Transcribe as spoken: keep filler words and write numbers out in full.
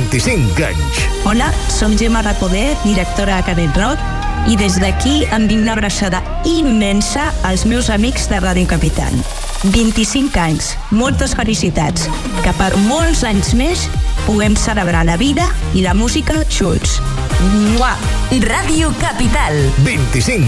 vint-i-cinc anys. Hola, som Gemma Recoder, directora de Canet Rock, i des d'aquí envic una abraçada immensa als meus amics de Ràdio Capital. vint-i-cinc anys, moltes felicitats, que per molts anys més puguem celebrar la vida i la música junts. Mua! Ràdio Capital. vint-i-cinc